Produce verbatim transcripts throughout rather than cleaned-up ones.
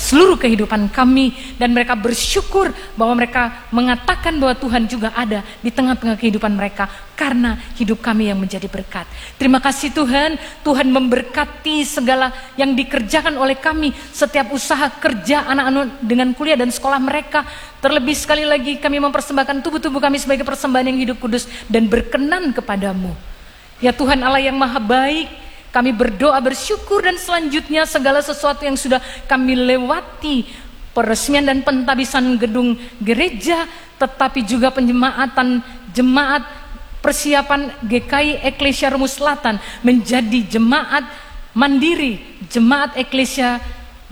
seluruh kehidupan kami, dan mereka bersyukur bahwa mereka mengatakan bahwa Tuhan juga ada di tengah-tengah kehidupan mereka karena hidup kami yang menjadi berkat. Terima kasih Tuhan, Tuhan memberkati segala yang dikerjakan oleh kami, setiap usaha kerja anak-anak dengan kuliah dan sekolah mereka. Terlebih sekali lagi kami mempersembahkan tubuh-tubuh kami sebagai persembahan yang hidup kudus dan berkenan kepadamu. Ya Tuhan Allah yang maha baik, kami berdoa bersyukur, dan selanjutnya segala sesuatu yang sudah kami lewati, peresmian dan pentabisan gedung gereja, tetapi juga penjemaatan jemaat persiapan G K I Eklesia Rumus Selatan menjadi jemaat mandiri, jemaat eklesia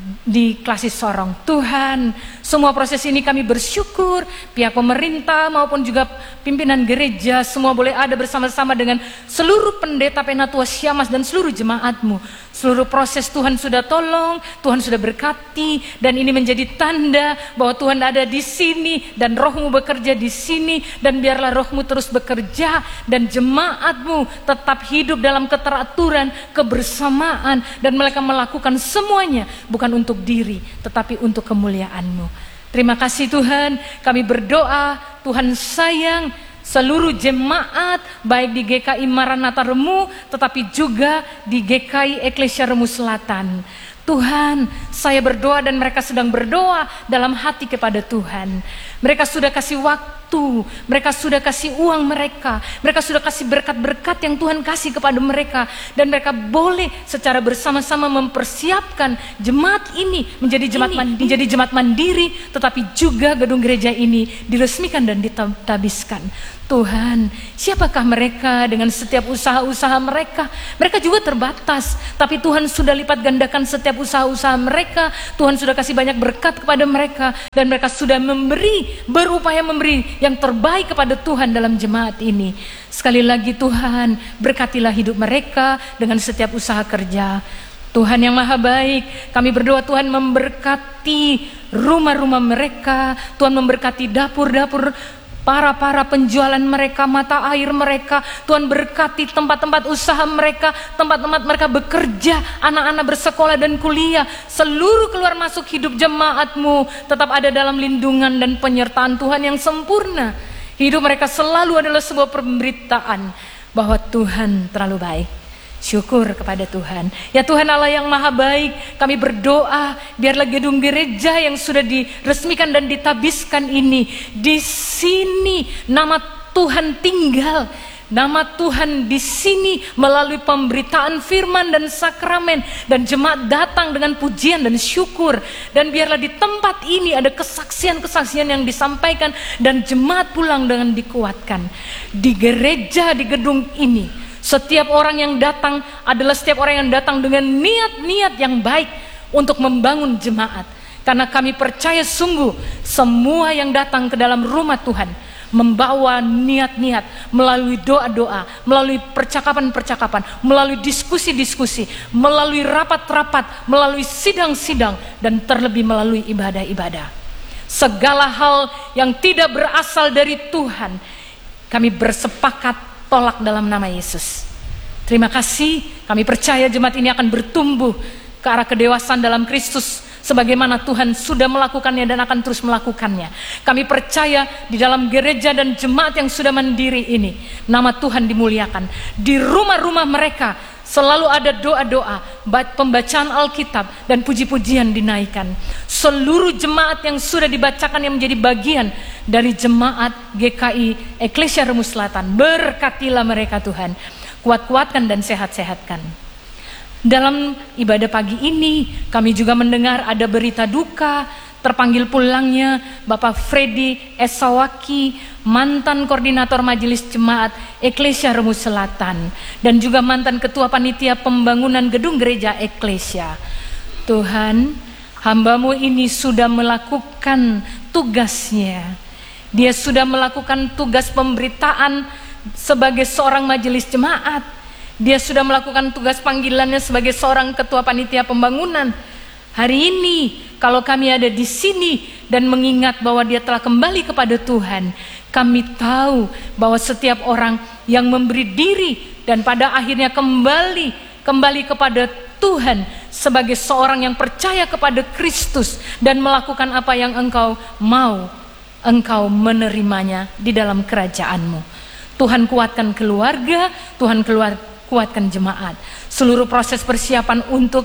di Klasi Sorong. Tuhan, semua proses ini kami bersyukur pihak pemerintah maupun juga pimpinan gereja semua boleh ada bersama-sama dengan seluruh pendeta Penatua Syamas dan seluruh jemaatmu. Seluruh proses Tuhan sudah tolong, Tuhan sudah berkati, dan ini menjadi tanda bahwa Tuhan ada di sini dan Roh-Mu bekerja di sini, dan biarlah Roh-Mu terus bekerja dan jemaat-Mu tetap hidup dalam keteraturan, kebersamaan, dan mereka melakukan semuanya bukan untuk diri tetapi untuk kemuliaan-Mu. Terima kasih Tuhan, kami berdoa Tuhan sayang seluruh jemaat baik di G K I Maranatha Remu tetapi juga di G K I Eklesia Remu Selatan. Tuhan, saya berdoa dan mereka sedang berdoa dalam hati kepada Tuhan. Mereka sudah kasih waktu, mereka sudah kasih uang mereka, mereka sudah kasih berkat-berkat yang Tuhan kasih kepada mereka, dan mereka boleh secara bersama-sama mempersiapkan jemaat ini menjadi jemaat ini, mandiri, menjadi jemaat mandiri, tetapi juga gedung gereja ini diresmikan dan ditabiskan. Tuhan, siapakah mereka dengan setiap usaha-usaha mereka? Mereka juga terbatas, tapi Tuhan sudah lipat gandakan setiap usaha-usaha mereka. Tuhan sudah kasih banyak berkat kepada mereka, dan mereka sudah memberi, berupaya memberi yang terbaik kepada Tuhan dalam jemaat ini. Sekali lagi Tuhan, berkatilah hidup mereka dengan setiap usaha kerja. Tuhan yang maha baik, kami berdoa Tuhan memberkati rumah-rumah mereka, Tuhan memberkati dapur-dapur, para-para penjualan mereka, mata air mereka. Tuhan berkati tempat-tempat usaha mereka, tempat-tempat mereka bekerja, anak-anak bersekolah dan kuliah. Seluruh keluar masuk hidup jemaat-Mu tetap ada dalam lindungan dan penyertaan Tuhan yang sempurna. Hidup mereka selalu adalah sebuah pemberitaan bahwa Tuhan terlalu baik. Syukur kepada Tuhan. Ya Tuhan Allah yang maha baik, kami berdoa biarlah gedung gereja yang sudah diresmikan dan ditabiskan ini, di sini nama Tuhan tinggal, nama Tuhan di sini melalui pemberitaan firman dan sakramen, dan jemaat datang dengan pujian dan syukur, dan biarlah di tempat ini ada kesaksian-kesaksian yang disampaikan dan jemaat pulang dengan dikuatkan. Di gereja, di gedung ini, setiap orang yang datang adalah setiap orang yang datang dengan niat-niat yang baik untuk membangun jemaat. Karena kami percaya sungguh semua yang datang ke dalam rumah Tuhan membawa niat-niat melalui doa-doa, melalui percakapan-percakapan, melalui diskusi-diskusi, melalui rapat-rapat, melalui sidang-sidang, dan terlebih melalui ibadah-ibadah. Segala hal yang tidak berasal dari Tuhan kami bersepakat tolak dalam nama Yesus. Terima kasih, kami percaya jemaat ini akan bertumbuh ke arah kedewasaan dalam Kristus sebagaimana Tuhan sudah melakukannya dan akan terus melakukannya. Kami percaya di dalam gereja dan jemaat yang sudah mandiri ini, nama Tuhan dimuliakan. Di rumah-rumah mereka selalu ada doa-doa, pembacaan Alkitab, dan puji-pujian dinaikkan. Seluruh jemaat yang sudah dibacakan yang menjadi bagian dari jemaat G K I Eklesia Remu Selatan, berkatilah mereka Tuhan, kuat-kuatkan dan sehat-sehatkan. Dalam ibadah pagi ini kami juga mendengar ada berita duka, terpanggil pulangnya Bapak Freddy Esawaki, mantan koordinator majelis jemaat Eklesia Remu Selatan, dan juga mantan ketua panitia pembangunan gedung gereja Eklesia. Tuhan, hamba-Mu ini sudah melakukan tugasnya. Dia sudah melakukan tugas pemberitaan sebagai seorang majelis jemaat. Dia sudah melakukan tugas panggilannya sebagai seorang ketua panitia pembangunan. Hari ini kalau kami ada di sini dan mengingat bahwa dia telah kembali kepada Tuhan, kami tahu bahwa setiap orang yang memberi diri dan pada akhirnya kembali kembali kepada Tuhan sebagai seorang yang percaya kepada Kristus dan melakukan apa yang Engkau mau, Engkau menerimanya di dalam kerajaan-Mu. Tuhan kuatkan keluarga, Tuhan keluar, kuatkan jemaat. Seluruh proses persiapan untuk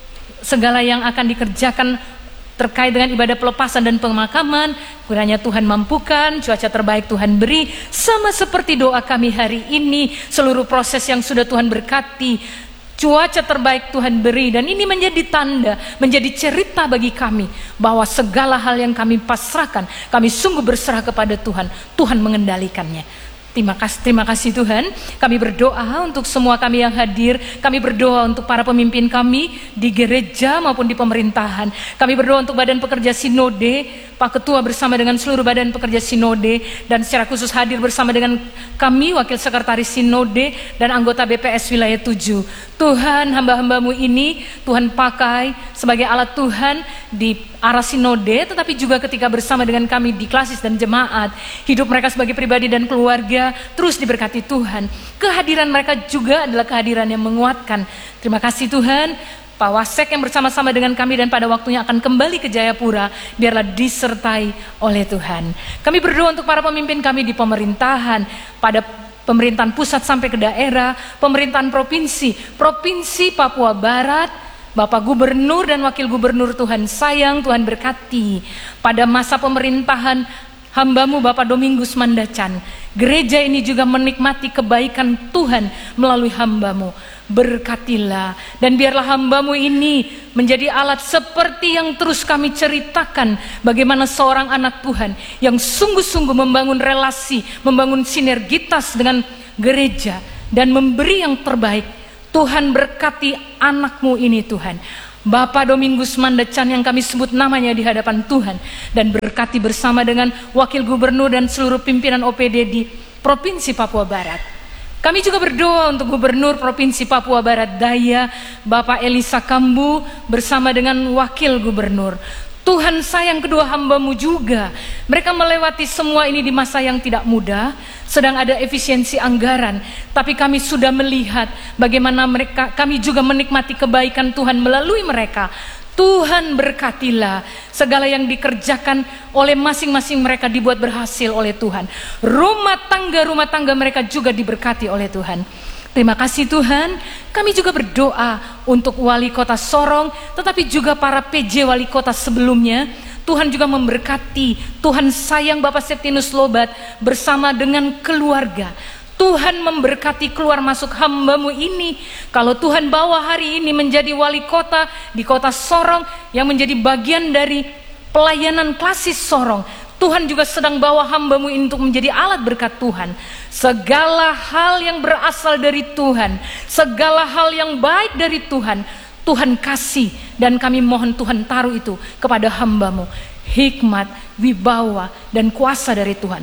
segala yang akan dikerjakan terkait dengan ibadah pelepasan dan pemakaman, kiranya Tuhan mampukan, cuaca terbaik Tuhan beri, sama seperti doa kami hari ini, seluruh proses yang sudah Tuhan berkati, cuaca terbaik Tuhan beri, dan ini menjadi tanda, menjadi cerita bagi kami, bahwa segala hal yang kami pasrahkan, kami sungguh berserah kepada Tuhan, Tuhan mengendalikannya. Terima kasih, terima kasih Tuhan. Kami berdoa untuk semua kami yang hadir. Kami berdoa untuk para pemimpin kami di gereja maupun di pemerintahan. Kami berdoa untuk badan pekerja sinode, Pak Ketua bersama dengan seluruh badan pekerja sinode, dan secara khusus hadir bersama dengan kami, Wakil Sekretaris Sinode dan anggota B P S Wilayah tujuh. Tuhan, hamba-hambamu ini Tuhan pakai sebagai alat Tuhan di arah sinode, tetapi juga ketika bersama dengan kami di klasis dan jemaat, hidup mereka sebagai pribadi dan keluarga terus diberkati Tuhan. Kehadiran mereka juga adalah kehadiran yang menguatkan. Terima kasih Tuhan. Pak Wasek yang bersama-sama dengan kami dan pada waktunya akan kembali ke Jayapura, biarlah disertai oleh Tuhan. Kami berdoa untuk para pemimpin kami di pemerintahan, pada pemerintahan pusat sampai ke daerah, pemerintahan provinsi, Provinsi Papua Barat, Bapak Gubernur dan Wakil Gubernur, Tuhan sayang, Tuhan berkati. Pada masa pemerintahan hamba-Mu Bapak Domingus Mandacan, gereja ini juga menikmati kebaikan Tuhan melalui hamba-Mu. Berkatilah, dan biarlah hamba-Mu ini menjadi alat seperti yang terus kami ceritakan, bagaimana seorang anak Tuhan yang sungguh-sungguh membangun relasi, membangun sinergitas dengan gereja dan memberi yang terbaik. Tuhan berkati anak-Mu ini Tuhan, Bapak Domingus Mandacan yang kami sebut namanya di hadapan Tuhan, dan berkati bersama dengan Wakil Gubernur dan seluruh pimpinan O P D di Provinsi Papua Barat. Kami juga berdoa untuk Gubernur Provinsi Papua Barat Daya, Bapak Elisa Kambu bersama dengan Wakil Gubernur. Tuhan sayang kedua hamba-Mu juga. Mereka melewati semua ini di masa yang tidak mudah, sedang ada efisiensi anggaran, tapi kami sudah melihat bagaimana mereka, kami juga menikmati kebaikan Tuhan melalui mereka. Tuhan berkatilah, segala yang dikerjakan oleh masing-masing mereka dibuat berhasil oleh Tuhan. Rumah tangga-rumah tangga mereka juga diberkati oleh Tuhan. Terima kasih Tuhan. Kami juga berdoa untuk wali kota Sorong, tetapi juga para P J wali kota sebelumnya. Tuhan juga memberkati. Tuhan sayang Bapak Septinus Lobat bersama dengan keluarga. Tuhan memberkati keluar masuk hamba-Mu ini. Kalau Tuhan bawa hari ini menjadi wali kota di kota Sorong, yang menjadi bagian dari pelayanan klasis Sorong, Tuhan juga sedang bawa hamba-Mu ini untuk menjadi alat berkat Tuhan. Segala hal yang berasal dari Tuhan, segala hal yang baik dari Tuhan, Tuhan kasih, dan kami mohon Tuhan taruh itu kepada hamba-Mu. Hikmat, wibawa, dan kuasa dari Tuhan.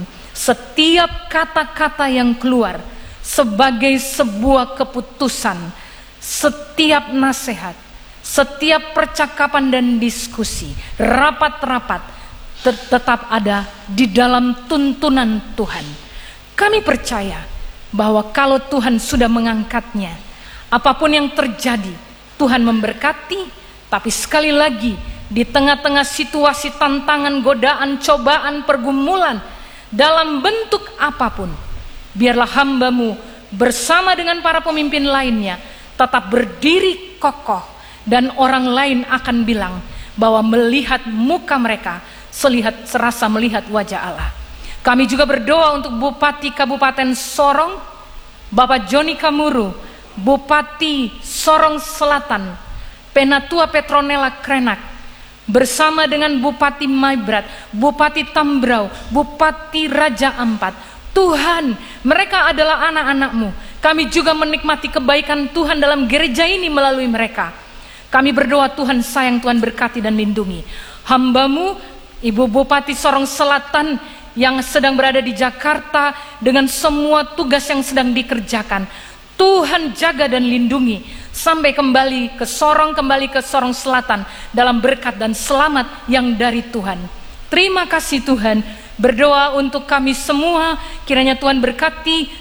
Setiap kata-kata yang keluar sebagai sebuah keputusan, setiap nasihat, setiap percakapan dan diskusi, rapat-rapat tetap ada di dalam tuntunan Tuhan. Kami percaya bahwa kalau Tuhan sudah mengangkatnya, apapun yang terjadi, Tuhan memberkati. Tapi sekali lagi, di tengah-tengah situasi tantangan, godaan, cobaan, pergumulan, dalam bentuk apapun, biarlah hamba-Mu bersama dengan para pemimpin lainnya tetap berdiri kokoh, dan orang lain akan bilang bahwa melihat muka mereka selihat serasa melihat wajah Allah. Kami juga berdoa untuk Bupati Kabupaten Sorong, Bapak Joni Kamuru, Bupati Sorong Selatan, Penatua Petronella Krenak, bersama dengan Bupati Maibrat, Bupati Tambrau, Bupati Raja Ampat. Tuhan, mereka adalah anak-anak-Mu. Kami juga menikmati kebaikan Tuhan dalam gereja ini melalui mereka. Kami berdoa Tuhan sayang, Tuhan berkati dan lindungi hamba-Mu, Ibu Bupati Sorong Selatan yang sedang berada di Jakarta dengan semua tugas yang sedang dikerjakan. Tuhan jaga dan lindungi sampai kembali ke Sorong, kembali ke Sorong Selatan dalam berkat dan selamat yang dari Tuhan. Terima kasih Tuhan. Berdoa untuk kami semua, kiranya Tuhan berkati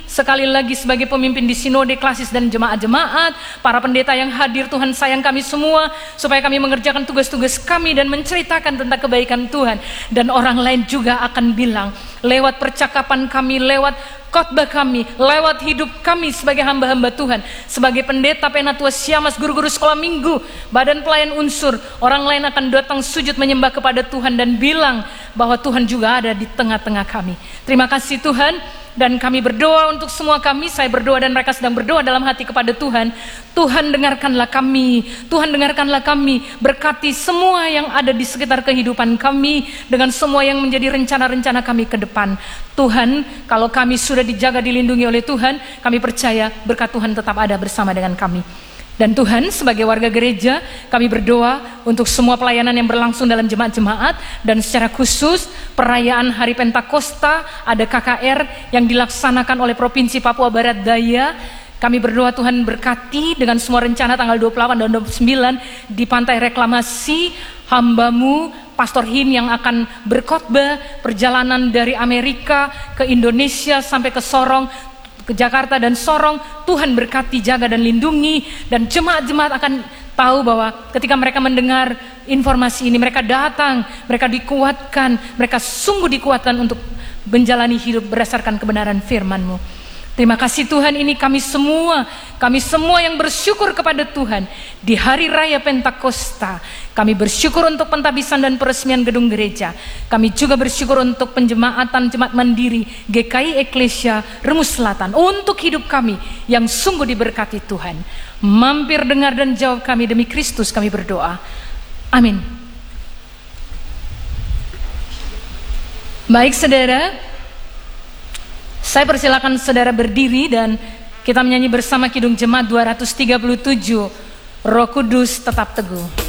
sekali lagi sebagai pemimpin di sinode, klasis dan jemaat-jemaat, para pendeta yang hadir, Tuhan sayang kami semua, supaya kami mengerjakan tugas-tugas kami dan menceritakan tentang kebaikan Tuhan. Dan orang lain juga akan bilang, lewat percakapan kami, lewat khotbah kami, lewat hidup kami sebagai hamba-hamba Tuhan, sebagai pendeta, penatua Siamas, guru-guru sekolah minggu, badan pelayan unsur, orang lain akan datang sujud menyembah kepada Tuhan dan bilang bahwa Tuhan juga ada di tengah-tengah kami. Terima kasih Tuhan. Dan kami berdoa untuk semua kami, saya berdoa dan mereka sedang berdoa dalam hati kepada Tuhan. Tuhan dengarkanlah kami, Tuhan dengarkanlah kami, berkati semua yang ada di sekitar kehidupan kami, dengan semua yang menjadi rencana-rencana kami ke depan. Tuhan, kalau kami sudah dijaga, dilindungi oleh Tuhan, kami percaya berkat Tuhan tetap ada bersama dengan kami. Dan Tuhan, sebagai warga gereja, kami berdoa untuk semua pelayanan yang berlangsung dalam jemaat-jemaat, dan secara khusus perayaan Hari Pentakosta, ada K K R yang dilaksanakan oleh Provinsi Papua Barat Daya. Kami berdoa Tuhan berkati dengan semua rencana tanggal dua puluh delapan dan dua puluh sembilan di Pantai Reklamasi, hambamu Pastor Him yang akan berkhotbah perjalanan dari Amerika ke Indonesia sampai ke Sorong, ke Jakarta dan Sorong. Tuhan berkati, jaga dan lindungi, dan jemaat-jemaat akan tahu bahwa ketika mereka mendengar informasi ini, mereka datang, mereka dikuatkan, mereka sungguh dikuatkan untuk menjalani hidup berdasarkan kebenaran firman-Mu. Terima kasih Tuhan, ini kami semua, kami semua yang bersyukur kepada Tuhan di Hari Raya Pentakosta. Kami bersyukur untuk pentabisan dan peresmian gedung gereja. Kami juga bersyukur untuk penjemaatan jemaat mandiri G K I Eklesia Remus Selatan, untuk hidup kami yang sungguh diberkati Tuhan. Mampir, dengar dan jawab kami, demi Kristus kami berdoa. Amin. Baik saudara, saya persilakan saudara berdiri dan kita menyanyi bersama Kidung Jemaat dua ratus tiga puluh tujuh, Roh Kudus tetap teguh.